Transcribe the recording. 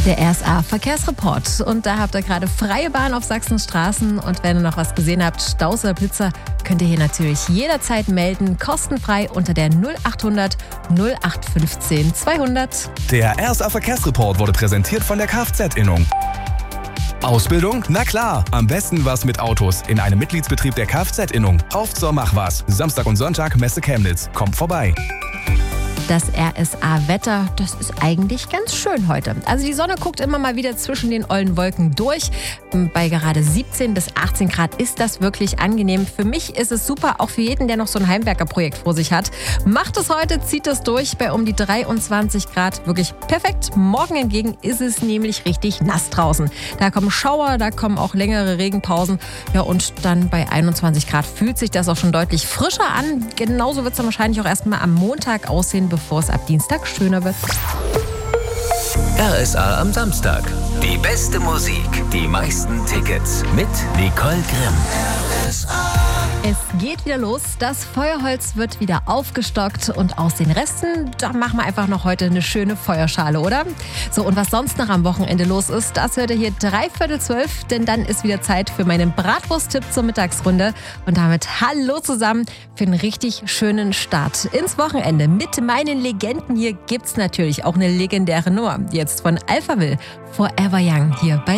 Der RSA Verkehrsreport. Und da habt ihr gerade freie Bahn auf Sachsens Straßen. Und wenn ihr noch was gesehen habt, Staus oder Blitzer, könnt ihr hier natürlich jederzeit melden. Kostenfrei unter der 0800 0815 200. Der RSA Verkehrsreport wurde präsentiert von der Kfz-Innung. Ausbildung? Na klar, am besten was mit Autos in einem Mitgliedsbetrieb der Kfz-Innung. Auf zur Machwas. Samstag und Sonntag Messe Chemnitz. Kommt vorbei. Das RSA-Wetter, das ist eigentlich ganz schön heute. Also die Sonne guckt immer mal wieder zwischen den ollen Wolken durch. Bei gerade 17 bis 18 Grad ist das wirklich angenehm. Für mich ist es super, auch für jeden, der noch so ein Heimwerkerprojekt vor sich hat. Macht es heute, zieht es durch bei um die 23 Grad. Wirklich perfekt. Morgen hingegen ist es nämlich richtig nass draußen. Da kommen Schauer, da kommen auch längere Regenpausen. Ja, und dann bei 21 Grad fühlt sich das auch schon deutlich frischer an. Genauso wird es dann wahrscheinlich auch erstmal am Montag aussehen, bevor es ab Dienstag schöner wird. RSA am Samstag. Die beste Musik, die meisten Tickets mit Nicole Grimm. Es geht wieder los, das Feuerholz wird wieder aufgestockt und aus den Resten, da machen wir einfach noch heute eine schöne Feuerschale, oder? So, und was sonst noch am Wochenende los ist, das hört ihr hier 11:45, denn dann ist wieder Zeit für meinen Bratwurst-Tipp zur Mittagsrunde. Und damit hallo zusammen für einen richtig schönen Start ins Wochenende. Mit meinen Legenden hier gibt's natürlich auch eine legendäre Nummer, jetzt von Alphaville, Forever Young, hier bei